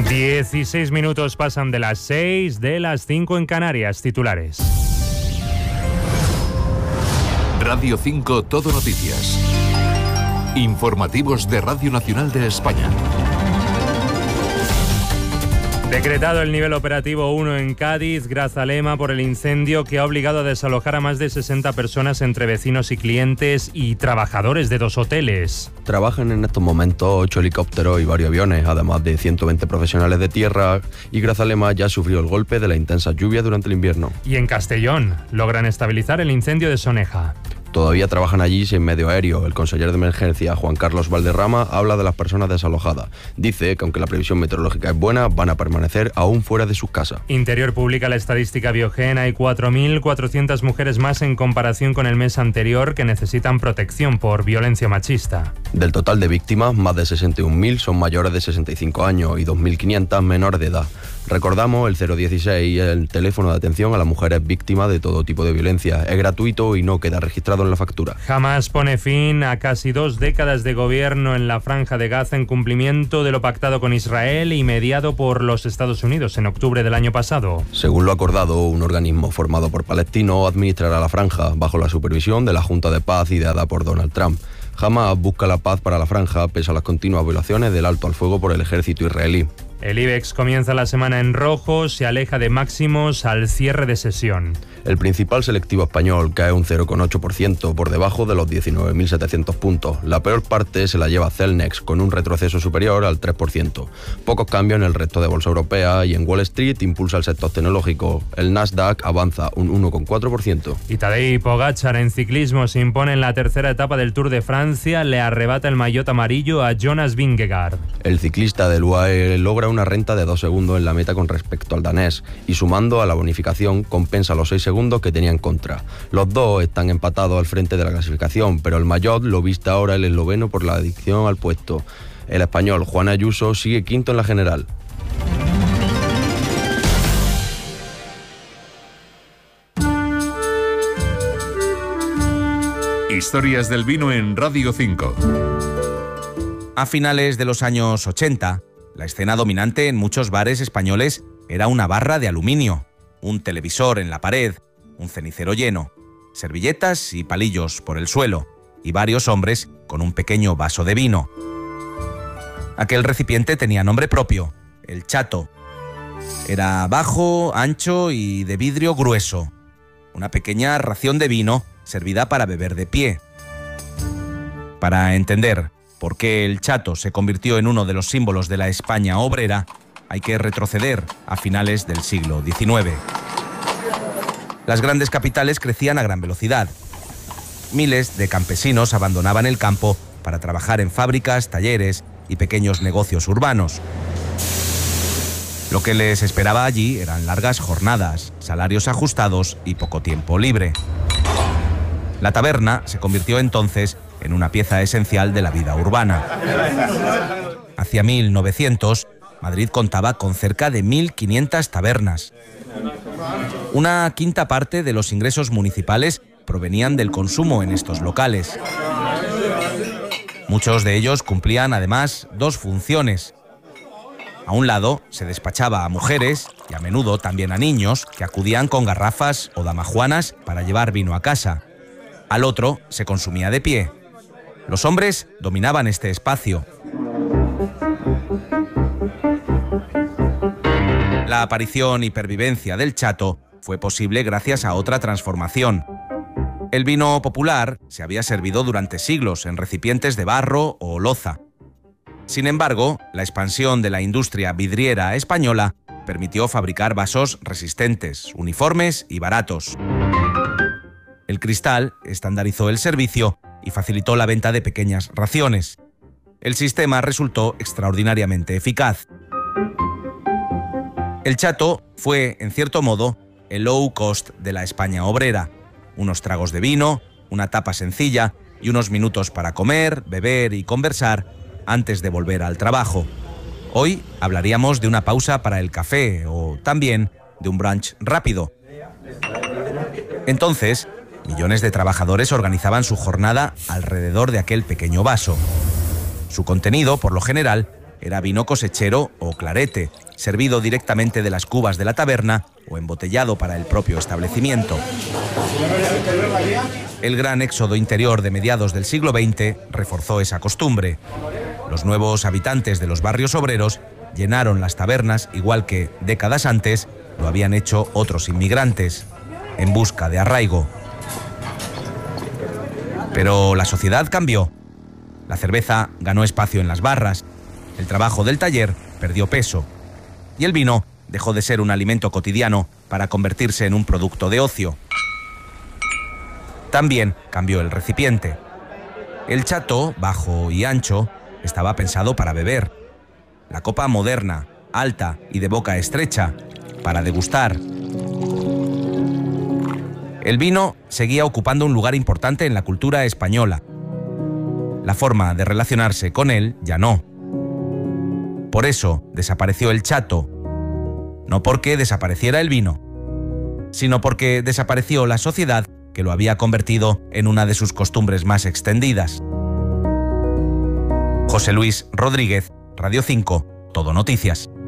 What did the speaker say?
16 minutos pasan de las 6, de las 5 en Canarias. Titulares. Radio 5 Todo Noticias. Informativos de Radio Nacional de España. Decretado el nivel operativo 1 en Cádiz, Grazalema, por el incendio que ha obligado a desalojar a más de 60 personas entre vecinos y clientes y trabajadores de 2 hoteles. Trabajan en estos momentos 8 helicópteros y varios aviones, además de 120 profesionales de tierra, y Grazalema ya sufrió el golpe de la intensa lluvia durante el invierno. Y en Castellón logran estabilizar el incendio de Soneja. Todavía trabajan allí sin medio aéreo. El consejero de emergencia, Juan Carlos Valderrama, habla de las personas desalojadas. Dice que aunque la previsión meteorológica es buena, van a permanecer aún fuera de sus casas. Interior publica la estadística Biogen. Hay 4.400 mujeres más en comparación con el mes anterior que necesitan protección por violencia machista. Del total de víctimas, más de 61.000 son mayores de 65 años y 2.500 menores de edad. Recordamos el 016, el teléfono de atención a las mujeres víctimas de todo tipo de violencia. Es gratuito y no queda registrado en la factura. Jamás pone fin a casi 2 décadas de gobierno en la Franja de Gaza en cumplimiento de lo pactado con Israel y mediado por los Estados Unidos en octubre del año pasado. Según lo acordado, un organismo formado por palestinos administrará la franja bajo la supervisión de la Junta de Paz ideada por Donald Trump. Hamas busca la paz para la franja pese a las continuas violaciones del alto al fuego por el ejército israelí. El IBEX comienza la semana en rojo, se aleja de máximos al cierre de sesión. El principal selectivo español cae un 0,8% por debajo de los 19.700 puntos. La peor parte se la lleva Celnex, con un retroceso superior al 3%. Pocos cambios en el resto de bolsa europea y en Wall Street impulsa el sector tecnológico. El Nasdaq avanza un 1,4%. Y Tadej Pogačar en ciclismo se impone en la tercera etapa del Tour de Francia, le arrebata el maillot amarillo a Jonas Vingegaard. El ciclista del UAE logra una renta de 2 segundos en la meta con respecto al danés y sumando a la bonificación compensa los 6 segundos que tenía en contra. Los dos están empatados al frente de la clasificación, pero el maillot lo viste ahora el esloveno por la adicción al puesto. El español Juan Ayuso sigue quinto en la general. Historias del vino en Radio 5. A finales de los años 80, la escena dominante en muchos bares españoles era una barra de aluminio, un televisor en la pared, un cenicero lleno, servilletas y palillos por el suelo y varios hombres con un pequeño vaso de vino. Aquel recipiente tenía nombre propio, el chato. Era bajo, ancho y de vidrio grueso. Una pequeña ración de vino servida para beber de pie. Para entender por qué el chato se convirtió en uno de los símbolos de la España obrera, hay que retroceder a finales del siglo XIX. Las grandes capitales crecían a gran velocidad. Miles de campesinos abandonaban el campo para trabajar en fábricas, talleres y pequeños negocios urbanos. Lo que les esperaba allí eran largas jornadas, salarios ajustados y poco tiempo libre. La taberna se convirtió entonces en una pieza esencial de la vida urbana. Hacia 1900, Madrid contaba con cerca de 1.500 tabernas. Una quinta parte de los ingresos municipales provenían del consumo en estos locales. Muchos de ellos cumplían además 2 funciones. A un lado se despachaba a mujeres y a menudo también a niños que acudían con garrafas o damajuanas para llevar vino a casa. Al otro se consumía de pie. Los hombres dominaban este espacio. La aparición y pervivencia del chato fue posible gracias a otra transformación. El vino popular se había servido durante siglos en recipientes de barro o loza. Sin embargo, la expansión de la industria vidriera española permitió fabricar vasos resistentes, uniformes y baratos. El cristal estandarizó el servicio y facilitó la venta de pequeñas raciones. El sistema resultó extraordinariamente eficaz. El chato fue, en cierto modo, el low cost de la España obrera. Unos tragos de vino, una tapa sencilla y unos minutos para comer, beber y conversar antes de volver al trabajo. Hoy hablaríamos de una pausa para el café o también de un brunch rápido. Entonces, millones de trabajadores organizaban su jornada alrededor de aquel pequeño vaso. Su contenido, por lo general, era vino cosechero o clarete, servido directamente de las cubas de la taberna o embotellado para el propio establecimiento. El gran éxodo interior de mediados del siglo XX reforzó esa costumbre. Los nuevos habitantes de los barrios obreros llenaron las tabernas igual que, décadas antes, lo habían hecho otros inmigrantes, en busca de arraigo. Pero la sociedad cambió. La cerveza ganó espacio en las barras, el trabajo del taller perdió peso y el vino dejó de ser un alimento cotidiano para convertirse en un producto de ocio. También cambió el recipiente. El chato, bajo y ancho, estaba pensado para beber. La copa moderna, alta y de boca estrecha, para degustar. El vino seguía ocupando un lugar importante en la cultura española. La forma de relacionarse con él ya no. Por eso desapareció el chato. No porque desapareciera el vino, sino porque desapareció la sociedad que lo había convertido en una de sus costumbres más extendidas. José Luis Rodríguez, Radio 5, Todo Noticias.